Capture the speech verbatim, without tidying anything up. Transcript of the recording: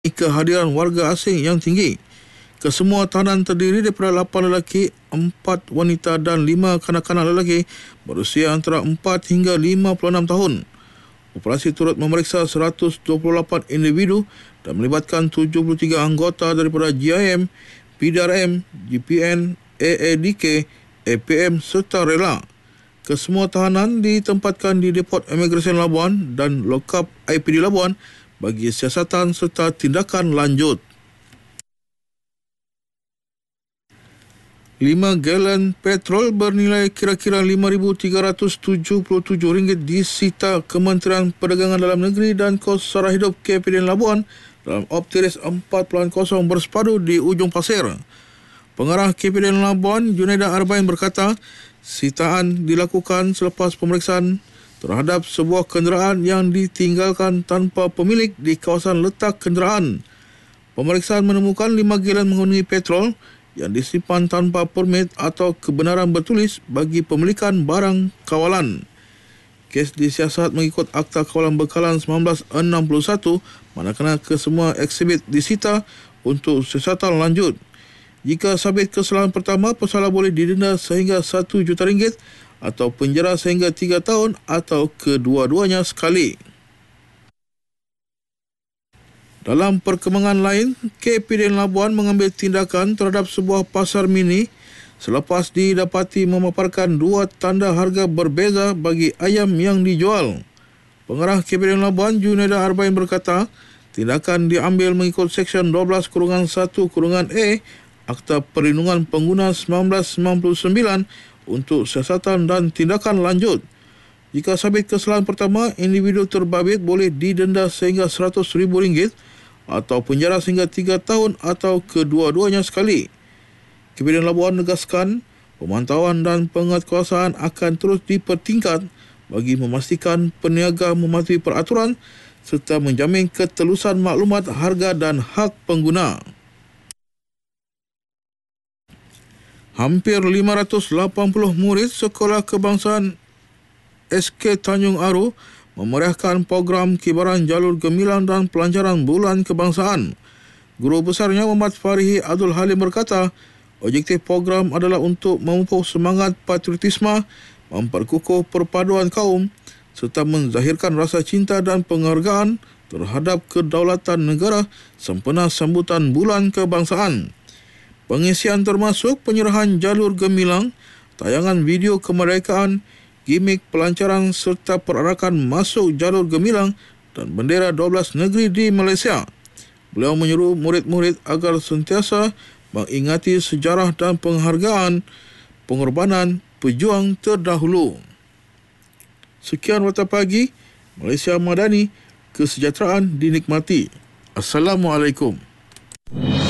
kehadiran warga asing yang tinggi. Kesemua tahanan terdiri daripada lapan lelaki, empat wanita dan lima kanak-kanak lelaki berusia antara empat hingga lima puluh enam tahun. Operasi turut memeriksa seratus dua puluh lapan individu dan melibatkan tujuh puluh tiga anggota daripada G I M, P D R M, G P N, A A D K, A P M serta rela. Kesemua tahanan ditempatkan di Depot Imigresen Labuan dan Lokap I P D Labuan bagi siasatan serta tindakan lanjut. lima galon petrol bernilai kira-kira lima ribu tiga ratus tujuh puluh tujuh ringgit disita Kementerian Perdagangan Dalam Negeri dan Kos Sara Hidup K P D N Labuan dalam Optiris empat kosong bersepadu di Ujung Pasir. Pengarah K P D N Labuan, Junaida Arbain berkata, sitaan dilakukan selepas pemeriksaan terhadap sebuah kenderaan yang ditinggalkan tanpa pemilik di kawasan letak kenderaan. Pemeriksaan menemukan lima galon menghuni petrol yang disimpan tanpa permit atau kebenaran bertulis bagi pemilikan barang kawalan. Kes disiasat mengikut Akta Kawalan Bekalan seribu sembilan ratus enam puluh satu, manakala kesemua eksibit disita untuk siasatan lanjut. Jika sabit kesalahan pertama, pesalah boleh didenda sehingga satu juta ringgit atau penjara sehingga tiga tahun atau kedua-duanya sekali. Dalam perkembangan lain, K P D N Labuan mengambil tindakan terhadap sebuah pasar mini selepas didapati memaparkan dua tanda harga berbeza bagi ayam yang dijual. Pengarah K P D N Labuan, Junaida Arbain berkata, tindakan diambil mengikut Seksyen dua belas satu A Akta Perlindungan Pengguna seribu sembilan ratus sembilan puluh sembilan untuk siasatan dan tindakan lanjut. Jika sabit kesalahan pertama, individu terbabit boleh didenda sehingga seratus ribu ringgit atau penjara sehingga tiga tahun atau kedua-duanya sekali. K P D N Labuan menegaskan pemantauan dan penguatkuasaan akan terus dipertingkat bagi memastikan peniaga mematuhi peraturan serta menjamin ketelusan maklumat harga dan hak pengguna. Hampir lima ratus lapan puluh murid Sekolah Kebangsaan S K Tanjung Aru memeriahkan program Kibaran Jalur Gemilang dan Pelancaran Bulan Kebangsaan. Guru besarnya Muhammad Farihi Abdul Halim berkata, objektif program adalah untuk memupuk semangat patriotisme, memperkukuh perpaduan kaum serta menzahirkan rasa cinta dan penghargaan terhadap kedaulatan negara sempena sambutan Bulan Kebangsaan. Pengisian termasuk penyerahan jalur gemilang, tayangan video kemerdekaan, gimik pelancaran serta perarakan masuk jalur gemilang dan bendera dua belas negeri di Malaysia. Beliau menyeru murid-murid agar sentiasa mengingati sejarah dan penghargaan pengorbanan pejuang terdahulu. Sekian Warta Pagi, Malaysia Madani, kesejahteraan dinikmati. Assalamualaikum.